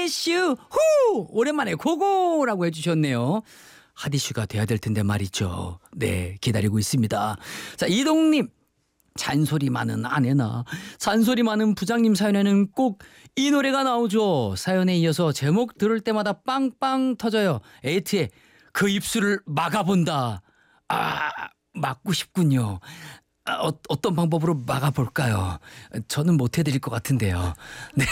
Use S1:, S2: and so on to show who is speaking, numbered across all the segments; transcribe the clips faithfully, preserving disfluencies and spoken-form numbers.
S1: 핫이슈 후 오랜만에 고고라고 해주셨네요. 핫이슈가 돼야 될 텐데 말이죠. 네, 기다리고 있습니다. 자, 이동님, 잔소리 많은 아내나 잔소리 많은 부장님 사연에는 꼭 이 노래가 나오죠. 사연에 이어서 제목 들을 때마다 빵빵 터져요. 에이트의 그 입술을 막아본다. 아, 막고 싶군요. 아, 어, 어떤 방법으로 막아볼까요? 저는 못 해드릴 것 같은데요. 네.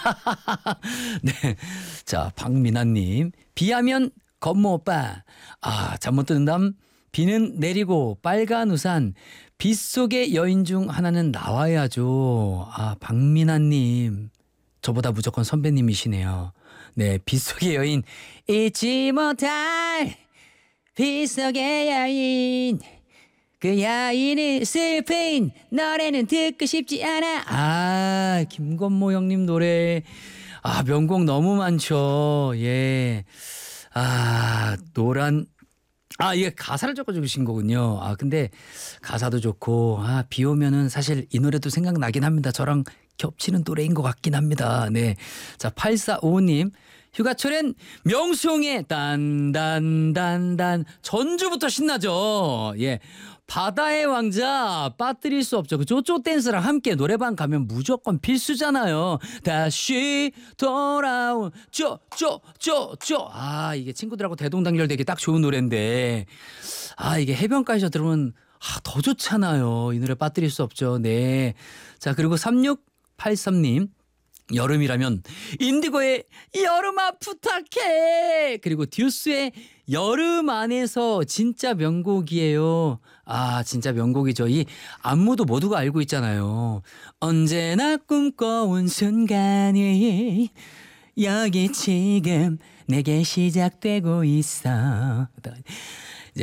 S1: 네. 자, 박민아님. 비하면 건모 오빠. 아, 잠 못 드는 밤 비는 내리고 빨간 우산. 빗속의 여인 중 하나는 나와야죠. 아, 박민아님. 저보다 무조건 선배님이시네요. 네, 빗속의 여인. 잊지 못할 빗속의 여인. 그 여인은 슬픈 노래는 듣고 싶지 않아. 아, 김건모 형님 노래. 아, 명곡 너무 많죠. 예. 아, 노란. 아, 이게 가사를 적어주신 거군요. 아, 근데 가사도 좋고, 아, 비 오면은 사실 이 노래도 생각나긴 합니다. 저랑 겹치는 노래인 것 같긴 합니다. 네. 자, 팔사오오님. 휴가철엔 명수형의 딴딴딴딴 전주부터 신나죠. 예. 바다의 왕자 빠뜨릴 수 없죠. 그 쪼쪼 댄스랑 함께 노래방 가면 무조건 필수잖아요. 다시 돌아온 쪼쪼쪼쪼. 아, 이게 친구들하고 대동단결되기 딱 좋은 노래인데, 아, 이게 해변가에서 들으면 아, 더 좋잖아요. 이 노래 빠뜨릴 수 없죠. 네. 자, 그리고 삼육팔삼님. 여름이라면 인디고의 여름아 부탁해. 그리고 듀스의 여름 안에서 진짜 명곡이에요. 아, 진짜 명곡이죠. 이 안무도 모두가 알고 있잖아요. 언제나 꿈꿔온 순간이 여기 지금 내게 시작되고 있어. 이제